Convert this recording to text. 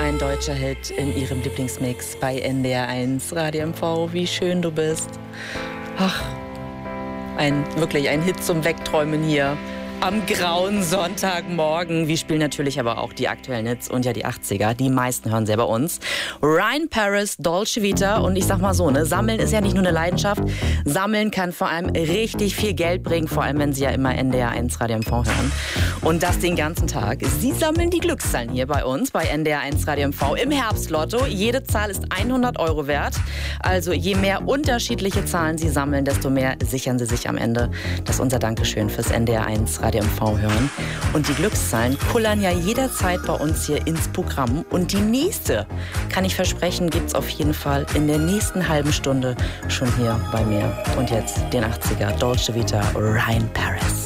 Ein deutscher Hit in Ihrem Lieblingsmix bei NDR1 Radio MV. Wie schön du bist. Ach, wirklich ein Hit zum Wegträumen hier am grauen Sonntagmorgen. Wir spielen natürlich aber auch die aktuellen Hits und ja die 80er. Die meisten hören sie bei uns. Ryan Paris, Dolce Vita. Und ich sag mal so, ne, Sammeln ist ja nicht nur eine Leidenschaft. Sammeln kann vor allem richtig viel Geld bringen, vor allem wenn sie ja immer NDR1 Radio MV hören. Und das den ganzen Tag. Sie sammeln die Glückszahlen hier bei uns, bei NDR1 Radio MV im Herbstlotto. Jede Zahl ist 100 € wert. Also je mehr unterschiedliche Zahlen Sie sammeln, desto mehr sichern Sie sich am Ende. Das ist unser Dankeschön fürs NDR1 Radio MV hören. Und die Glückszahlen kullern ja jederzeit bei uns hier ins Programm. Und die nächste, kann ich versprechen, gibt's auf jeden Fall in der nächsten halben Stunde schon hier bei mir. Und jetzt den 80er, Dolce Vita, Ryan Paris.